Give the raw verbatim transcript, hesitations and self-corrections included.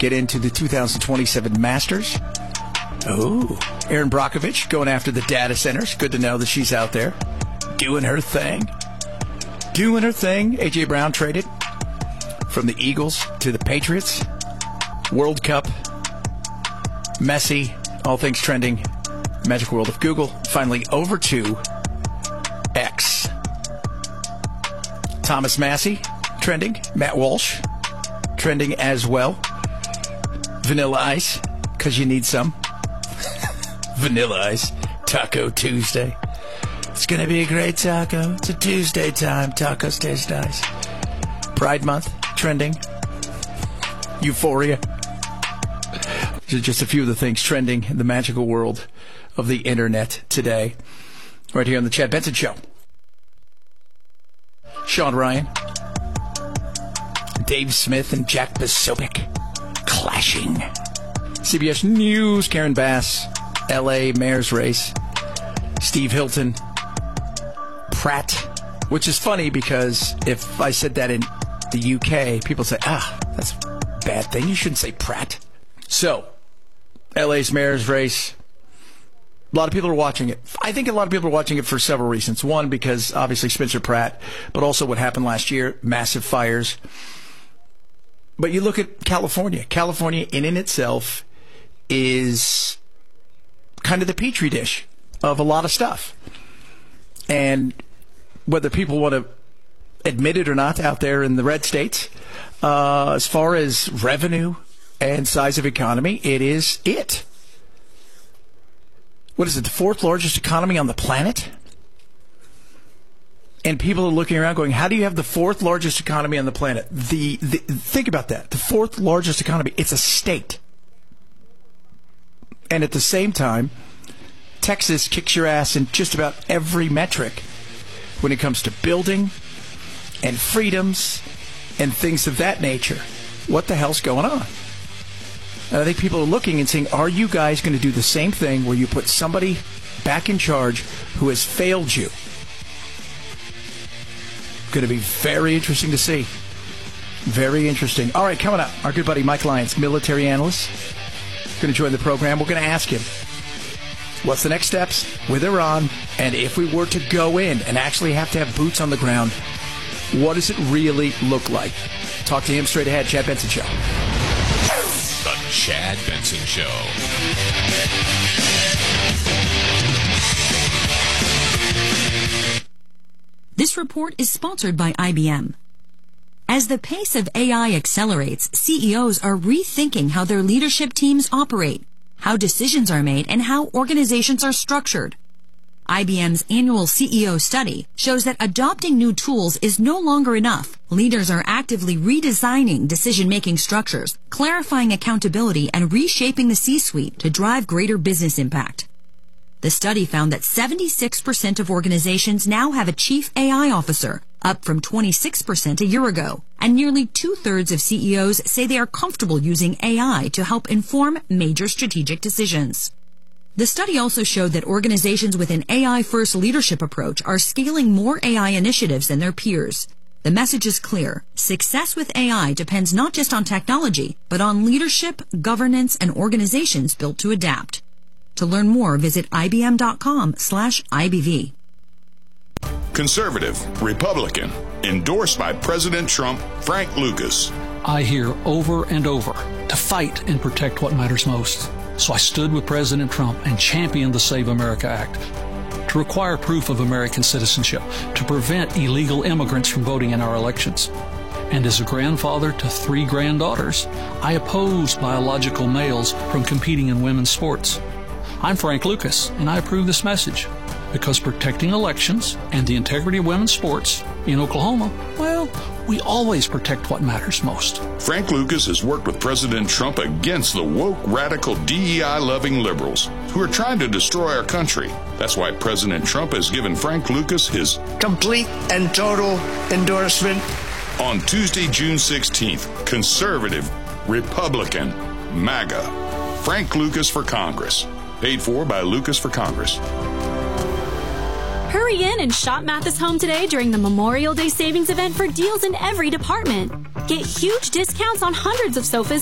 get into the two thousand twenty-seven Masters. Oh, Erin Brockovich going after the data centers. Good to know that she's out there doing her thing. Doing her thing. A J. Brown traded from the Eagles to the Patriots. World Cup. Messi. All things trending. Magic world of Google. Finally over to X. Thomas Massey trending. Matt Walsh trending as well. Vanilla Ice, because you need some. Vanilla Ice. Taco Tuesday. It's going to be a great taco. It's a Tuesday time. Tacos taste nice. Pride Month trending. Euphoria. These are just a few of the things trending in the magical world of the internet today. Right here on the Chad Benson Show. Sean Ryan. Dave Smith and Jack Posobiec clashing. C B S News, Karen Bass. L A mayor's race. Steve Hilton. Pratt. Which is funny because if I said that in the U K, people say, ah, that's a bad thing. You shouldn't say Pratt. So, L A's mayor's race. A lot of people are watching it. I think a lot of people are watching it for several reasons. One, because obviously Spencer Pratt, but also what happened last year, massive fires. But you look at California. California in and itself is kind of the petri dish of a lot of stuff. And whether people want to admit it or not out there in the red states, uh, as far as revenue and size of economy, it is it. What is it, the fourth largest economy on the planet? And people are looking around going, how do you have the fourth largest economy on the planet? The, the think about that. The fourth largest economy, it's a state. And at the same time, Texas kicks your ass in just about every metric when it comes to building and freedoms and things of that nature. What the hell's going on? And I think people are looking and saying, are you guys going to do the same thing where you put somebody back in charge who has failed you? Going to be very interesting to see. Very interesting. All right, coming up, our good buddy Mike Lyons, military analyst, going to join the program. We're going to ask him, what's the next steps with Iran? And if we were to go in and actually have to have boots on the ground, what does it really look like? Talk to him straight ahead. Chad Benson Show. The Chad Benson Show. This report is sponsored by I B M. As the pace of A I accelerates, C E Os are rethinking how their leadership teams operate, how decisions are made, and how organizations are structured. I B M's annual C E O study shows that adopting new tools is no longer enough. Leaders are actively redesigning decision-making structures, clarifying accountability, and reshaping the C-suite to drive greater business impact. The study found that seventy-six percent of organizations now have a chief A I officer, up from twenty-six percent a year ago. And nearly two-thirds of C E Os say they are comfortable using A I to help inform major strategic decisions. The study also showed that organizations with an A I-first leadership approach are scaling more A I initiatives than their peers. The message is clear. Success with A I depends not just on technology, but on leadership, governance, and organizations built to adapt. To learn more, visit ibm.com slash IBV. Conservative, Republican, endorsed by President Trump, Frank Lucas. I hear over and over to fight and protect what matters most. So I stood with President Trump and championed the Save America Act to require proof of American citizenship, to prevent illegal immigrants from voting in our elections. And as a grandfather to three granddaughters, I oppose biological males from competing in women's sports. I'm Frank Lucas, and I approve this message because protecting elections and the integrity of women's sports in Oklahoma, well, we always protect what matters most. Frank Lucas has worked with President Trump against the woke, radical, D E I-loving liberals who are trying to destroy our country. That's why President Trump has given Frank Lucas his complete and total endorsement. On Tuesday, June sixteenth, conservative, Republican, MAGA, Frank Lucas for Congress. Paid for by Lucas for Congress. Hurry in and shop Mathis Home today during the Memorial Day Savings event for deals in every department. Get huge discounts on hundreds of sofas